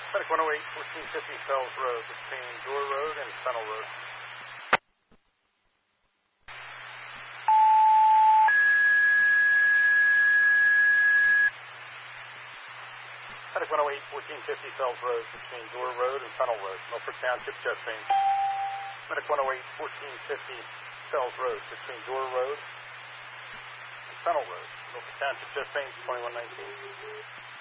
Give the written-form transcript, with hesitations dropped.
Medic 108, 1450 Fells Road between Door Road and Fennel Road. Medic 108, 1450 Fells Road between Door Road and Fennel Road, Milford Township, chest pain. Medic 108, 1450 Fells Road between Door Road and Fennel Road, Milford Township, chest pain, 2119.